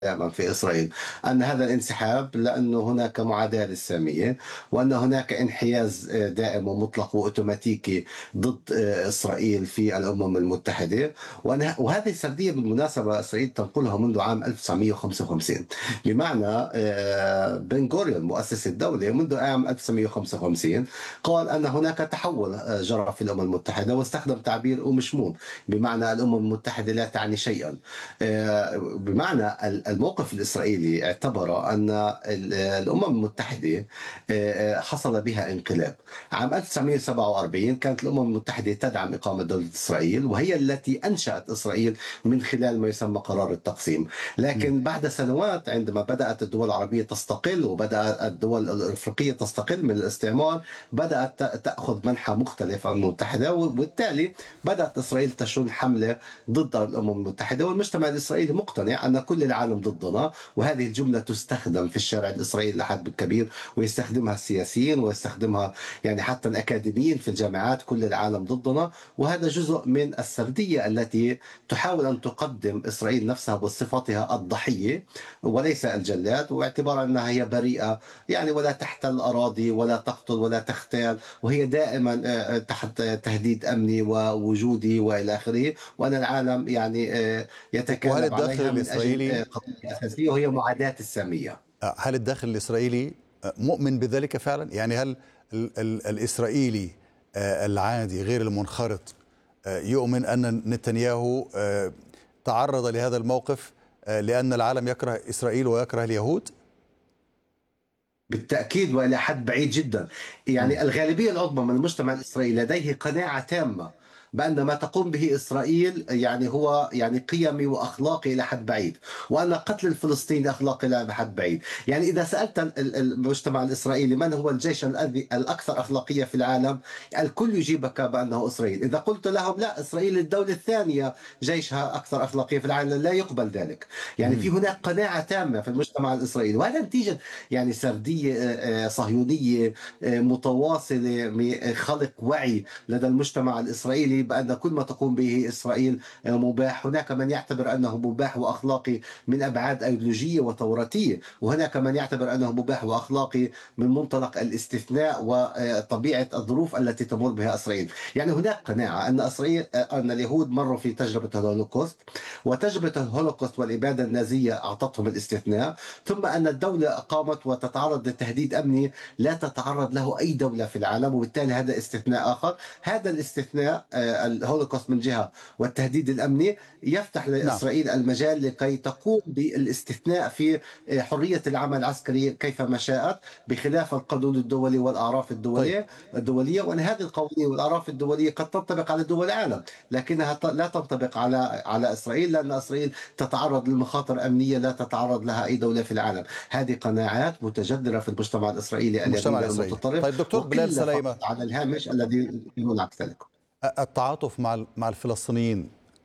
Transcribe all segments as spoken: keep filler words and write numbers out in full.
تمامًا في إسرائيل، أن هذا الانسحاب لأنه هناك معاداة للسامية، وأن هناك انحياز آآ دائم ومطلق وأوتوماتيكي ضد آآ إسرائيل في الأمم المتحدة، وأن وهذه السردية بالمناسبة إسرائيل تنقلها منذ عام ألف وتسعمائة وخمسة وخمسين. بمعنى آآ بن غوريون مؤسس الدولة منذ عام ألف وتسعمائة وخمسة وخمسين قال أن هناك تحوّل آآ جرى في الأمم المتحدة، واستخدم تعبير ومشمول، بمعنى الأمم المتحدة لا تعني شيئًا. آآ بمعنى ال الموقف الإسرائيلي اعتبر أن ال الأمم المتحدة آآ حصل بها انقلاب. عام ألف وتسعمائة وسبعة وأربعين كانت الأمم المتحدة تدعم إقامة دولة إسرائيل، وهي التي أنشأت إسرائيل من خلال ما يسمى قرار التقسيم. إمم. لكن بعد سنوات عندما بدأت الدول العربية تستقل، وبدأت الدول الأفريقية تستقل من الاستعمار، بدأت ت تأخذ منحى مختلف عن الأمم المتحدة، وبالتالي بدأت إسرائيل تشن حملة ضد الأمم المتحدة، والمجتمع الإسرائيلي مقتنع أن كل العالم ضدنا. وهذه الجملة تستخدم في الشارع الإسرائيلي لحد كبير، ويستخدمها السياسيين ويستخدمها يعني حتى الأكاديميين في الجامعات، كل العالم ضدنا. وهذا جزء من السردية التي تحاول أن تقدم إسرائيل نفسها بصفتها الضحية وليس الجلاد، واعتبار أنها هي بريئة، يعني ولا تحتل أراضي ولا تقتل ولا تغتال، وهي دائما آه، تحت تهديد أمني ووجودي وإلى آخره، وأن العالم يعني آه، وهل يتكالب الداخل عليها من أجل الإسرائيلي آه، قضية أساسية وهي معاداة السامية. آه، هل الداخل الإسرائيلي آه، مؤمن بذلك فعلا؟ يعني هل ال ال الإسرائيلي آه، العادي غير المنخرط آه، يؤمن أن نتنياهو آه، تعرض لهذا الموقف آه، لأن العالم يكره إسرائيل ويكره اليهود؟ بالتأكيد وإلى حد بعيد جدا. مم. يعني الغالبية العظمى من المجتمع الإسرائيلي لديه قناعة تامة بأن ما تقوم به إسرائيل يعني هو يعني قيمي وأخلاقي إلى حد بعيد، وأن قتل الفلسطيني أخلاقي إلى حد بعيد. يعني إذا سألت ال- ال- المجتمع الإسرائيلي من هو الجيش الذي الأكثر أخلاقية في العالم، الكل يجيبك بأنه إسرائيل. إذا قلت لهم لا، إسرائيل الدولة الثانية جيشها أكثر أخلاقية في العالم، لا يقبل ذلك. يعني في مم. هناك قناعة تامة في المجتمع الإسرائيلي، وهذا نتيجة يعني سردية آه، آه، صهيونية آه، متواصلة من خلق وعي لدى المجتمع الإسرائيلي بأن كل ما تقوم به إسرائيل آه، مباح. هناك من يعتبر أنه مباح وأخلاقي من أبعاد أيديولوجية وتوراتية، وهناك من يعتبر أنه مباح وأخلاقي من منطلق الاستثناء وطبيعة الظروف التي تمر بها إسرائيل. يعني هناك قناعة أن إسرائيل آه، أن اليهود مروا في تجربة الهولوكوست، وتجربة الهولوكوست والإبادة النازية أعطتهم الاستثناء، ثم أن الدولة قامت وتتعرض لتهديد أمني لا تتعرض له أي دولة في العالم، وبالتالي هذا استثناء آخر. هذا الاستثناء آه، الهولوكوست من جهة والتهديد الأمني يفتح نعم. لإسرائيل المجال لكي تقوم بالاستثناء في آه، حرية العمل العسكري كيفما شاءت، بخلاف القانون الدولي والأعراف طيب. الدولية الدولية وأن هذه القوانين والأعراف الدولية قد تنطبق على دول العالم، لكنها ت- لا تنطبق على على إسرائيل، لأن إسرائيل تتعرض لمخاطر أمنية لا تتعرض لها أي دولة في العالم. هذه قناعات متجذرة في المجتمع الإسرائيلي المجتمع اليميني الإسرائيلي. المتطرف، طيب دكتور بلال وقلة سليمة، فقط على الهامش الذي يقولون عكس ذلك. التعاطف مع ال- مع الفلسطينيين،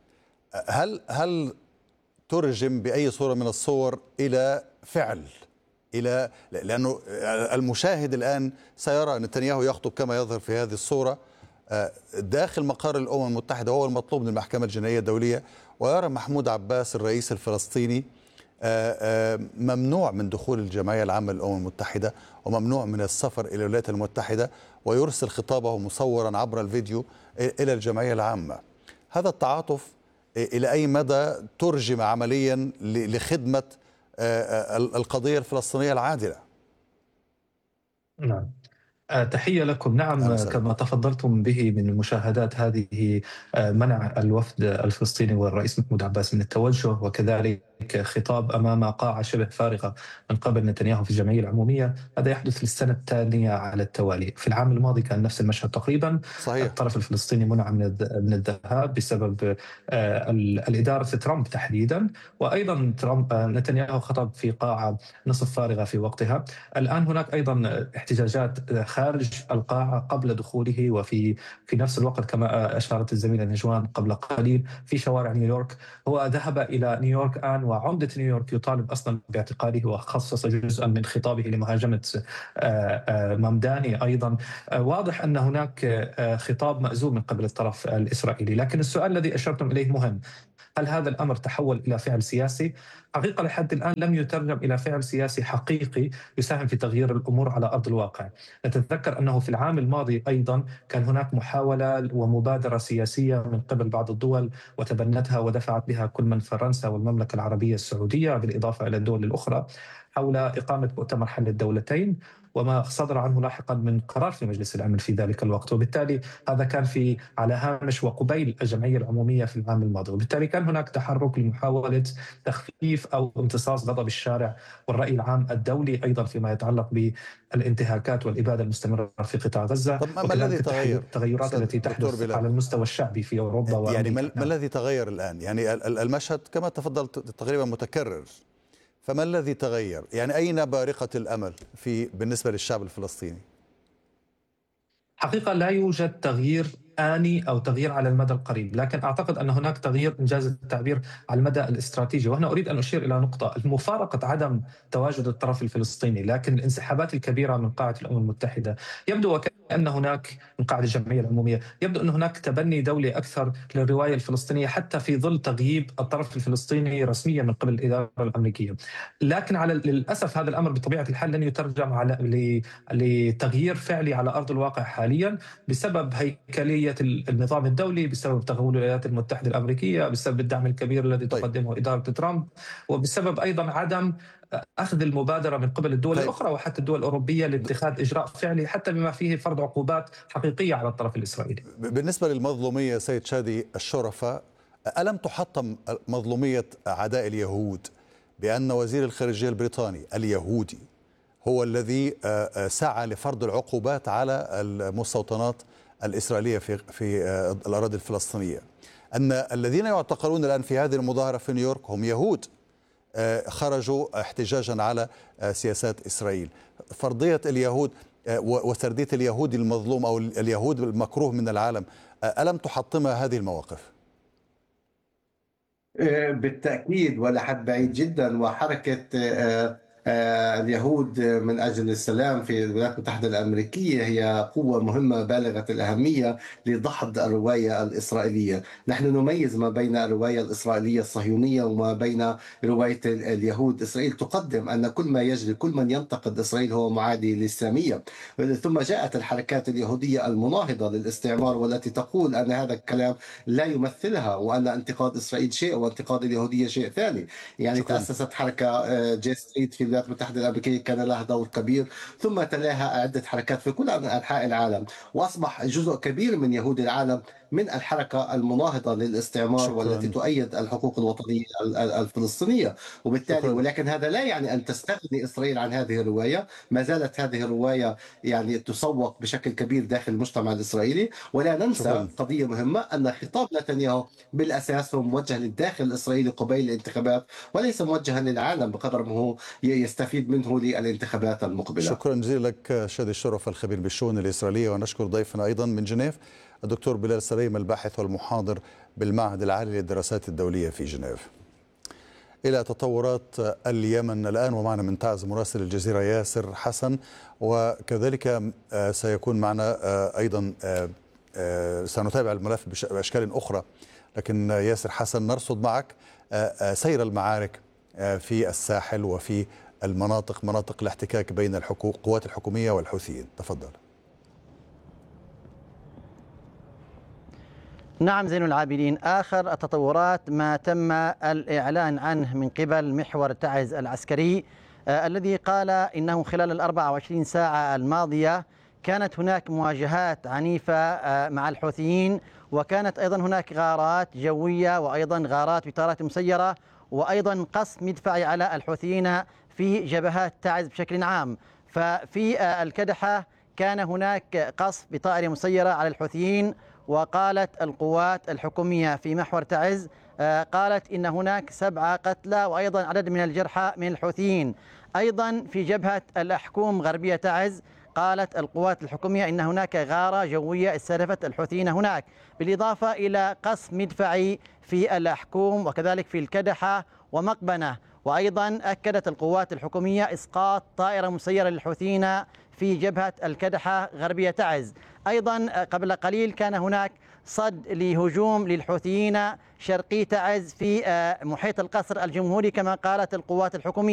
هل هل ترجم بأي صورة من الصور إلى فعل، إلى لأنه المشاهد الآن سيرى نتنياهو يخطب كما يظهر في هذه الصورة آه، داخل مقر الأمم المتحدة، وهو المطلوب من المحكمة الجنائية الدولية، ويرى محمود عباس الرئيس الفلسطيني آه، آه، ممنوع من دخول الجمعية العامة للأمم المتحدة، وممنوع من السفر إلى الولايات المتحدة، ويرسل خطابه مصورا عبر الفيديو إلى الجمعية العامة. هذا التعاطف إلى أي مدى ترجم عمليا ل- لخدمة آه، آه، القضية الفلسطينية العادلة؟ نعم. آه، تحية لكم. نعم، أهلا آه، وسهلا. كما تفضلتم به من المشاهدات هذه، آه، منع الوفد الفلسطيني والرئيس محمود عباس من التوجه، وكذلك خطاب أمام قاعة شبه فارغة من قبل نتنياهو في الجمعية العمومية. هذا يحدث للسنة الثانية على التوالي. في العام الماضي كان نفس المشهد تقريبا. صحيح. الطرف الفلسطيني منع من الذ- من الذهاب بسبب آه، ال- الإدارة ترامب تحديدا، وأيضا ترامب آه، نتنياهو خطب في قاعة نصف فارغة في وقتها. الآن هناك أيضا احتجاجات خارج القاعة قبل دخوله، وفي في نفس الوقت كما أشارت الزميلة نجوان قبل قليل في شوارع نيويورك. هو ذهب إلى نيويورك الآن، وعمدة نيويورك يطالب أصلا باعتقاله، وخصص جزءا من خطابه لمهاجمة آه، آه، ممداني أيضا. آه، واضح أن هناك آه، خطاب مأزوم من قبل الطرف الإسرائيلي. لكن السؤال الذي أشرتم إليه مهم: هل هذا الأمر تحول إلى فعل سياسي؟ حقيقة لحد الآن لم يترجم إلى فعل سياسي حقيقي يساهم في تغيير الأمور على أرض الواقع. نتذكر أنه في العام الماضي أيضا كان هناك محاولة ومبادرة سياسية من قبل بعض الدول وتبنتها ودفعت بها كل من فرنسا والمملكة العربية السعودية بالإضافة إلى الدول الأخرى حول إقامة مؤتمر حل الدولتين، وما صدر عنه لاحقا من قرار في مجلس الأمن في ذلك الوقت. وبالتالي هذا كان في على هامش وقبيل الجمعية العمومية في العام الماضي، وبالتالي كان هناك تحرك لمحاولة تخفيف أو امتصاص غضب الشارع والرأي العام الدولي أيضا فيما يتعلق بالانتهاكات والإبادة المستمرة في قطاع غزة، طب ما وكذلك الذي تغير التغيرات التي تحدث على المستوى الشعبي في أوروبا يعني وأمريكا. ما الذي تغير الآن؟ يعني المشهد كما تفضلت تقريبا متكرر، فما الذي تغير؟ يعني أين بارقة الأمل في بالنسبة للشعب الفلسطيني؟ حقيقة لا يوجد تغيير آني أو تغيير على المدى القريب، لكن أعتقد أن هناك تغيير إنجاز التعبير على المدى الاستراتيجي. وهنا أريد أن أشير إلى نقطة: المفارقة عدم تواجد الطرف الفلسطيني، لكن الانسحابات الكبيرة من قاعة الأمم المتحدة يبدو وكأن هناك من قاعة الجمعية العمومية يبدو أن هناك تبني دولي أكثر للرواية الفلسطينية حتى في ظل تغييب الطرف الفلسطيني رسميا من قبل الإدارة الأمريكية. لكن على للأسف هذا الأمر بطبيعة الحال لن يترجم على لتغيير فعلي على أرض الواقع حاليا بسبب هيكلية النظام الدولي، بسبب تغول الولايات المتحدة الأمريكية، بسبب الدعم الكبير الذي طيب. تقدمه إدارة ترامب، وبسبب أيضا عدم أخذ المبادرة من قبل الدول طيب. الأخرى وحتى الدول الأوروبية لاتخاذ إجراء فعلي حتى بما فيه فرض عقوبات حقيقية على الطرف الإسرائيلي. بالنسبة للمظلومية سيد شادي الشرفاء، ألم تحطم مظلومية أعداء اليهود بأن وزير الخارجية البريطاني اليهودي هو الذي سعى لفرض العقوبات على المستوطنات الإسرائيلية في في الأراضي الفلسطينية، أن الذين يعتقلون الآن في هذه المظاهرة في نيويورك هم يهود خرجوا احتجاجا على سياسات إسرائيل؟ فرضية اليهود وسردية اليهود المظلوم أو اليهود المكروه من العالم، ألم تحطمها هذه المواقف؟ بالتأكيد، ولا حد بعيد جدا. وحركة اليهود من أجل السلام في الولايات المتحدة الأمريكية هي قوة مهمة بالغة الأهمية لدحض الرواية الإسرائيلية. نحن نميز ما بين الرواية الإسرائيلية الصهيونية وما بين رواية اليهود. إسرائيل تقدم أن كل ما يجري، كل من ينتقد إسرائيل هو معادي للإسلامية. ثم جاءت الحركات اليهودية المناهضة للاستعمار والتي تقول أن هذا الكلام لا يمثلها، وأن انتقاد إسرائيل شيء وانتقاد اليهودية شيء ثاني. يعني شكرا. تأسست حركة جي ستريت في الولايات المتحدة الأمريكية كان لها دور كبير، ثم تلاها عدة حركات في كل أنحاء العالم، وأصبح جزء كبير من يهود العالم من الحركة المناهضة للاستعمار شكرا. والتي تؤيد الحقوق الوطنية الفلسطينية. وبالتالي شكرا. ولكن هذا لا يعني أن تستغني إسرائيل عن هذه الرواية. ما زالت هذه الرواية يعني تسوق بشكل كبير داخل المجتمع الإسرائيلي. ولا ننسى شكرا. قضية مهمة، أن خطاب نتنياهو بالأساس هو موجه للداخل الإسرائيلي قبيل الانتخابات، وليس موجها للعالم بقدر ما هو يستفيد منه للانتخابات المقبلة. شكرا جزيلا لك شادي الشرف الخبير بالشؤون الإسرائيلية، ونشكر ضيفنا أيضا من جنيف الدكتور بلال سليم الباحث والمحاضر بالمعهد العالي للدراسات الدولية في جنيف. إلى تطورات اليمن الآن، ومعنا من تعز مراسل الجزيرة ياسر حسن، وكذلك سيكون معنا أيضا سنتابع الملف بأشكال أخرى. لكن ياسر حسن، نرصد معك سير المعارك في الساحل وفي المناطق مناطق الاحتكاك بين القوات الحكومية والحوثيين. تفضل. نعم زين العابدين، آخر التطورات ما تم الإعلان عنه من قبل محور تعز العسكري آه الذي قال إنه خلال الأربع وعشرين ساعة الماضية كانت هناك مواجهات عنيفة آه مع الحوثيين، وكانت أيضا هناك غارات جوية وأيضا غارات بطارات مسيرة وأيضا قصف مدفعي على الحوثيين في جبهات تعز بشكل عام. ففي آه الكدحة كان هناك قصف بطائرة مسيرة على الحوثيين، وقالت القوات الحكومية في محور تعز قالت إن هناك سبعة قتلى وأيضا عدد من الجرحى من الحوثيين. أيضا في جبهة الأحكوم غربية تعز قالت القوات الحكومية إن هناك غارة جوية استهدفت الحوثيين هناك، بالإضافة إلى قصف مدفعي في الأحكوم وكذلك في الكدحة ومقبنة. وأيضا أكدت القوات الحكومية إسقاط طائرة مسيرة للحوثيين في جبهة الكدحة غربية تعز. أيضا قبل قليل كان هناك صد لهجوم للحوثيين شرقي تعز في محيط القصر الجمهوري كما قالت القوات الحكومية.